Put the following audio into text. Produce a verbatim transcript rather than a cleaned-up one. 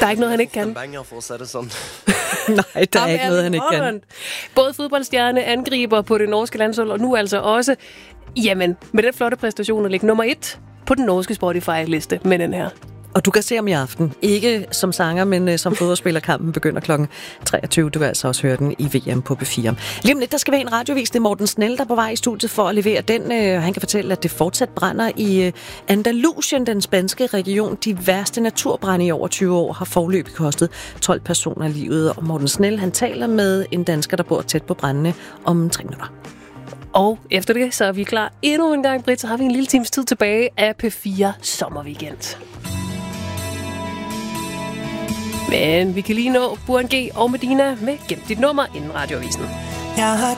Der er ikke noget, han ikke kan. Banger for at sætte det sådan. Nej, der er ikke noget, han ikke kan. Både fodboldstjerne, angriber på det norske landshold, og nu altså også, jamen, med den flotte præstation at ligge nummer et på den norske Spotify-liste med den her. Og du kan se ham i aften. Ikke som sanger, men uh, som fodboldspiller. Kampen begynder klokken treogtyve. Du kan altså også høre den i V M på B fire. Lige om lidt, der skal være en radiovis. Det er Morten Snell, der er på vej i studiet for at levere den. Uh, han kan fortælle, at det fortsat brænder i uh, Andalusien, den spanske region. De værste naturbrande i over tyve år har forløbig kostet tolv personer livet. Og Morten Snell, han taler med en dansker, der bor tæt på brændene om tre minutter. Og efter det, så er vi klar endnu en gang, Britt. Så har vi en lille times tid tilbage af P fire Sommerweekend. Men vi kan lige nå Burhan G og Medina med Gem dit nummer inden radioavisen.